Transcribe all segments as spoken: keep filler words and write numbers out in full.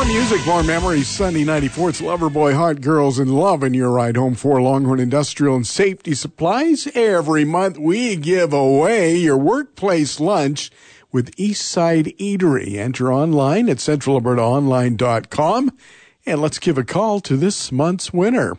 More music, more memories. Sunday ninety-four. It's Loverboy, Hot Girls in Love, and your ride home for Longhorn Industrial and Safety Supplies. Every month we give away your workplace lunch with Eastside Eatery. Enter online at central alberta online dot com. And let's give a call to this month's winner.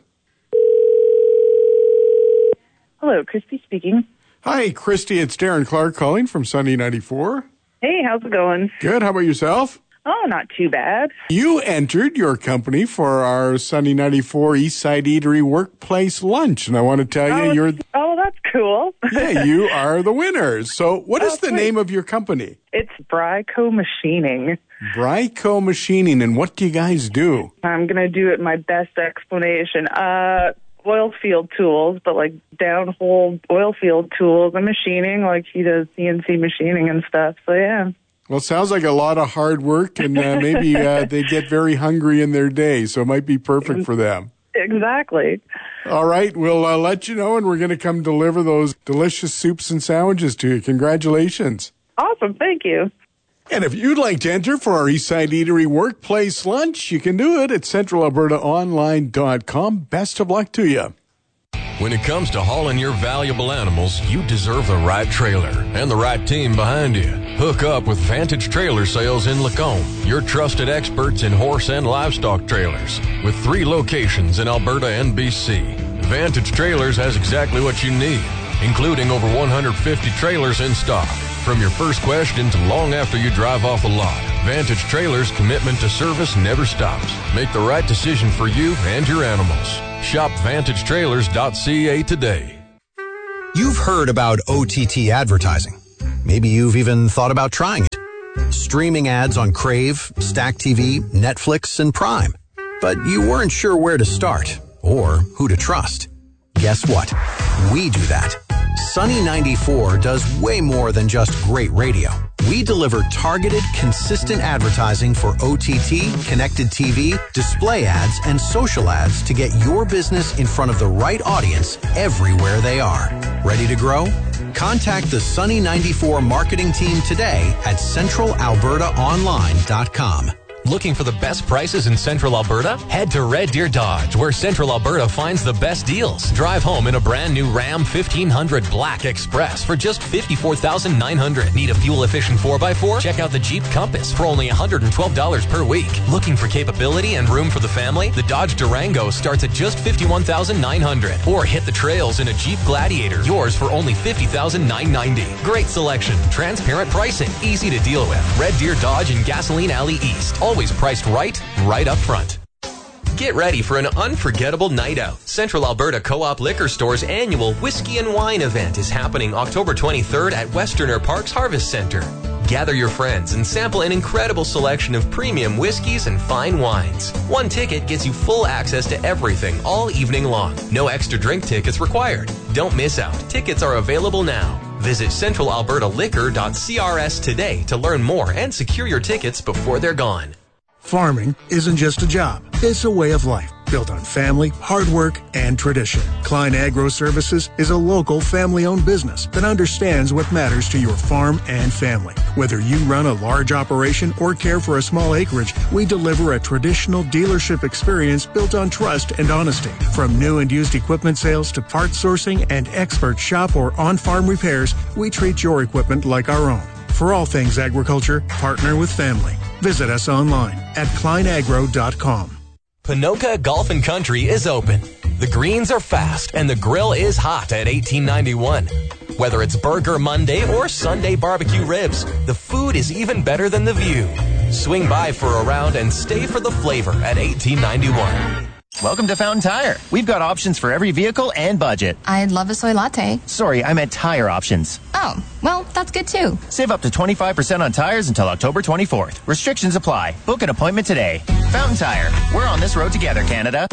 Hello, Christy speaking. Hi, Christy. It's Darren Clark calling from Sunday ninety-four. Hey, how's it going? Good. How about yourself? Oh, not too bad. You entered your company for our Sunday ninety-four Eastside Eatery Workplace Lunch, and I want to tell you, oh, you're... Oh, that's cool. Yeah, you are the winner. So what is oh, the sweet. name of your company? It's Bryco Machining. Bryco Machining, and what do you guys do? I'm going to do it my best explanation. Uh, oil field tools, but like downhole oil field tools and machining, like he does C N C machining and stuff. So, yeah. Well, it sounds like a lot of hard work, and uh, maybe uh, they get very hungry in their day, so it might be perfect for them. Exactly. All right, we'll uh, let you know, and we're going to come deliver those delicious soups and sandwiches to you. Congratulations. Awesome, thank you. And if you'd like to enter for our Eastside Eatery Workplace Lunch, you can do it at central alberta online dot com. Best of luck to you. When it comes to hauling your valuable animals, you deserve the right trailer and the right team behind you. Hook up with Vantage Trailer Sales in Lacombe, your trusted experts in horse and livestock trailers. With three locations in Alberta and B C, Vantage Trailers has exactly what you need, including over one hundred fifty trailers in stock. From your first question to long after you drive off the lot, Vantage Trailers' commitment to service never stops. Make the right decision for you and your animals. Shop vantage trailers dot c a today. You've heard about O T T advertising. Maybe you've even thought about trying it. Streaming ads on Crave, Stack T V, Netflix, and Prime. But you weren't sure where to start or who to trust. Guess what? We do that. Sunny ninety-four does way more than just great radio. We deliver targeted, consistent advertising for O T T, connected T V, display ads, and social ads to get your business in front of the right audience everywhere they are. Ready to grow? Contact the Sunny ninety-four marketing team today at central alberta online dot com. Looking for the best prices in Central Alberta? Head to Red Deer Dodge, where Central Alberta finds the best deals. Drive home in a brand new Ram fifteen hundred Black Express for just fifty-four thousand nine hundred dollars. Need a fuel-efficient four by four? Check out the Jeep Compass for only one hundred twelve dollars per week. Looking for capability and room for the family? The Dodge Durango starts at just fifty-one thousand nine hundred dollars. Or hit the trails in a Jeep Gladiator, yours for only fifty thousand nine hundred ninety dollars. Great selection, transparent pricing, easy to deal with. Red Deer Dodge in Gasoline Alley East. Always priced right, right up front. Get ready for an unforgettable night out. Central Alberta Co-op Liquor Store's annual Whiskey and Wine event is happening October twenty-third at Westerner Parks Harvest Center. Gather your friends and sample an incredible selection of premium whiskeys and fine wines. One ticket gets you full access to everything all evening long. No extra drink tickets required. Don't miss out. Tickets are available now. Visit central alberta liquor dot c r s today to learn more and secure your tickets before they're gone. Farming isn't just a job, it's a way of life built on family, hard work, and tradition. Klein Agro Services is a local family-owned business that understands what matters to your farm and family. Whether you run a large operation or care for a small acreage, we deliver a traditional dealership experience built on trust and honesty. From new and used equipment sales to parts sourcing and expert shop or on-farm repairs, we treat your equipment like our own. For all things agriculture, partner with family. Visit us online at klein agro dot com. Ponoka Golf and Country is open. The greens are fast and the grill is hot at eighteen ninety-one. Whether it's Burger Monday or Sunday barbecue ribs, the food is even better than the view. Swing by for a round and stay for the flavor at eighteen ninety-one. Welcome to Fountain Tire. We've got options for every vehicle and budget. I'd love a soy latte. Sorry, I meant tire options. Oh, well, that's good too. Save up to twenty-five percent on tires until October twenty-fourth. Restrictions apply. Book an appointment today. Fountain Tire. We're on this road together, Canada.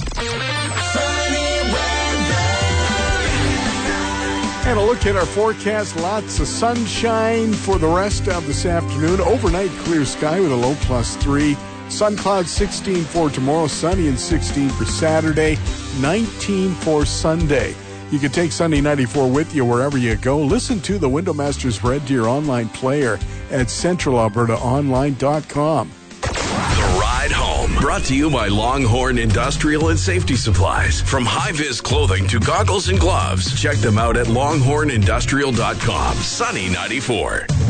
And a look at our forecast. Lots of sunshine for the rest of this afternoon. Overnight clear sky with a low plus three. Sun clouds sixteen for tomorrow, sunny and sixteen for Saturday, nineteen for Sunday. You can take Sunday ninety-four with you wherever you go. Listen to the Window Masters Red Deer online player at central alberta online dot com. The ride home Brought to you by Longhorn Industrial and Safety Supplies. From high-vis clothing to goggles and gloves, check them out at longhorn industrial dot com. Sunny ninety-four.